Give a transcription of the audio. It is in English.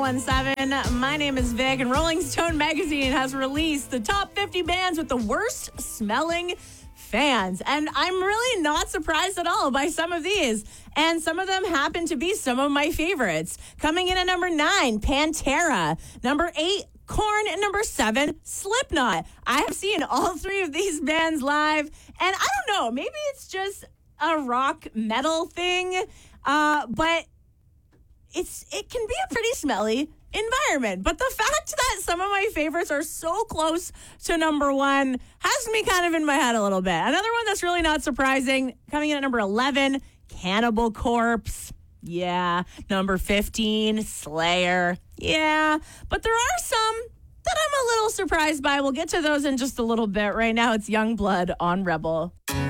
1017. My name is Vic, and Rolling Stone magazine has released the top 50 bands with the worst smelling fans. And I'm really not surprised at all by some of these. And some of them happen to be some of my favorites. Coming in at number 9, Pantera. Number 8, Korn. And number 7, Slipknot. I have seen all three of these bands live, and I don't know, maybe it's just a rock metal thing, but it can be a pretty smelly environment. But the fact that some of my favorites are so close to number 1 has me kind of in my head a little bit. Another one that's really not surprising, coming in at number 11, Cannibal Corpse. Yeah. Number 15, Slayer. Yeah. But there are some that I'm a little surprised by. We'll get to those in just a little bit. Right now, it's Youngblood on Rebel.